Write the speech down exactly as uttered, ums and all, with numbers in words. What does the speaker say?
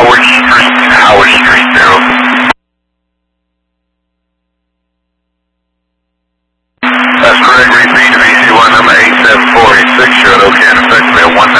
Howard Street, Howard Street there. That's correct. Repeat, V C one number eight seven four eight six. You're at OK in effect. We have one